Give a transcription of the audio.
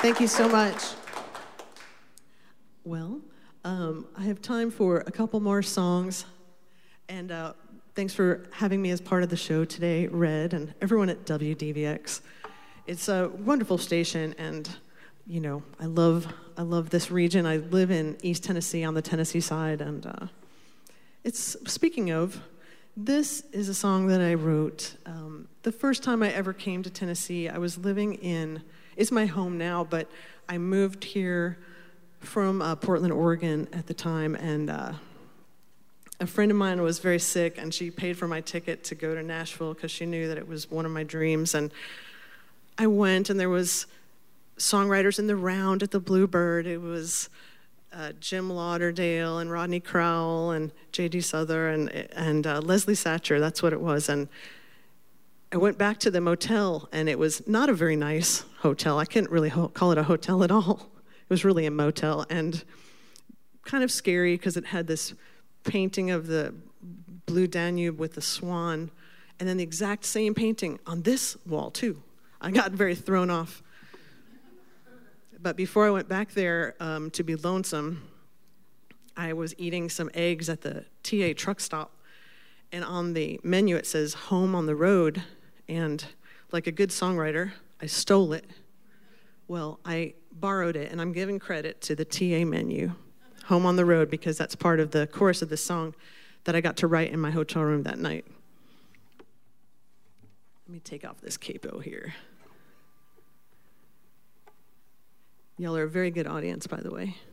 Thank you so much. Well, I have time for a couple more songs, and thanks for having me as part of the show today, Red, and everyone at WDVX. It's a wonderful station, and you know, I love this region. I live in East Tennessee on the Tennessee side, and speaking of, this is a song that I wrote. The first time I ever came to Tennessee, I was living it's my home now, but I moved here from Portland, Oregon at the time, and a friend of mine was very sick, and she paid for my ticket to go to Nashville because she knew that it was one of my dreams, and I went, and there was songwriters in the round at the Bluebird. It was Jim Lauderdale and Rodney Crowell and J.D. Souther and Leslie Satcher. That's what it was. And I went back to the motel, and it was not a very nice hotel. I couldn't really call it a hotel at all. It was really a motel, and kind of scary because it had this painting of the Blue Danube with the swan, and then the exact same painting on this wall, too. I got very thrown off. But before I went back there to be lonesome, I was eating some eggs at the TA truck stop. And on the menu, it says, Home on the Road. And like a good songwriter, I stole it. Well, I borrowed it, and I'm giving credit to the TA menu, Home on the Road, because that's part of the chorus of the song that I got to write in my hotel room that night. Let me take off this capo here. Y'all are a very good audience, by the way.